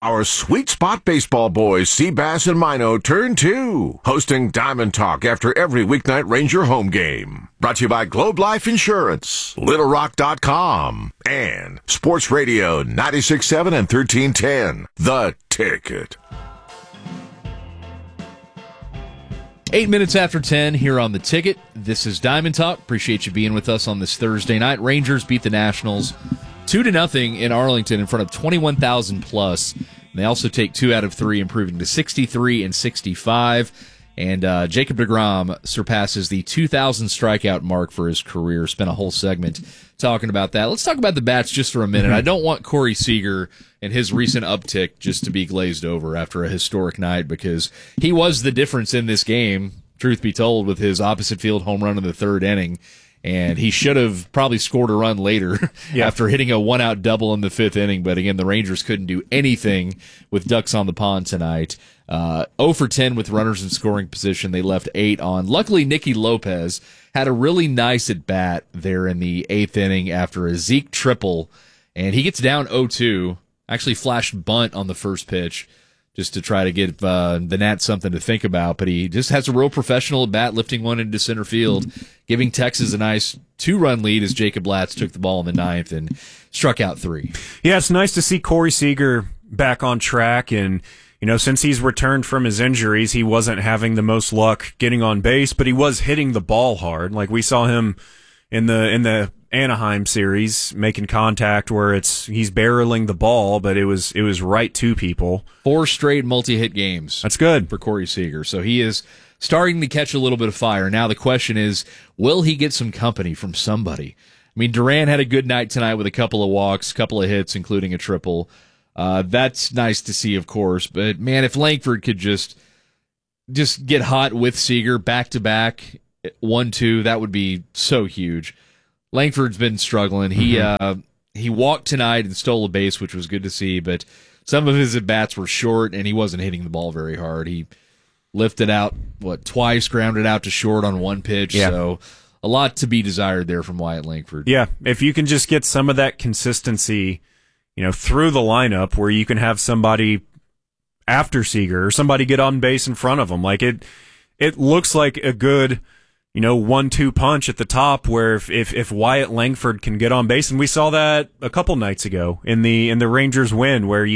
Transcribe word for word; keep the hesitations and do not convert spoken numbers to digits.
Our Sweet Spot Baseball boys, Seabass and Mino, turn two, hosting Diamond Talk after every weeknight Ranger home game. Brought to you by Globe Life Insurance, Little Rock dot com, and Sports Radio ninety-six point seven and thirteen ten, The Ticket. Eight minutes after ten here on The Ticket. This is Diamond Talk. Appreciate you being with us on this Thursday night. Rangers beat the Nationals two to nothing in Arlington in front of twenty-one thousand plus. And they also take two out of three, improving to sixty-three and sixty-five. And uh, Jacob deGrom surpasses the two thousand strikeout mark for his career. Spent a whole segment talking about that. Let's talk about the bats just for a minute. I don't want Corey Seager and his recent uptick just to be glazed over after a historic night, because he was the difference in this game, truth be told, with his opposite field home run in the third inning. And he should have probably scored a run later yeah. after hitting a one-out double in the fifth inning. But again, the Rangers couldn't do anything with ducks on the pond tonight. Uh, oh for ten with runners in scoring position. They left eight on. Luckily, Nicky Lopez had a really nice at-bat there in the eighth inning after a Zeke triple. And he gets down oh two. Actually flashed bunt on the first pitch just to try to give uh, the Nats something to think about. But he just has a real professional at bat, lifting one into center field, giving Texas a nice two-run lead as Jacob Latz took the ball in the ninth and struck out three. Yeah, it's nice to see Corey Seager back on track. And, you know, since he's returned from his injuries, he wasn't having the most luck getting on base, but he was hitting the ball hard. Like we saw him in the in the Anaheim series, making contact where it's he's barreling the ball, but it was it was right to people. Four straight multi-hit games. That's good for Corey Seager. So he is starting to catch a little bit of fire. Now the question is, will he get some company from somebody? I mean, Duran had a good night tonight with a couple of walks, a couple of hits, including a triple. Uh, that's nice to see, of course. But man, if Langford could just just get hot with Seager back to back, one two, that would be so huge. Langford's been struggling. He mm-hmm. uh, he walked tonight and stole a base, which was good to see, but some of his at-bats were short, and he wasn't hitting the ball very hard. He lifted out, what, twice, grounded out to short on one pitch, yeah. so a lot to be desired there from Wyatt Langford. Yeah, if you can just get some of that consistency, you know, through the lineup where you can have somebody after Seager or somebody get on base in front of him. Like, it, it looks like a good, you know, one two punch at the top where if, if, if Wyatt Langford can get on base, and we saw that a couple nights ago in the, in the Rangers win where you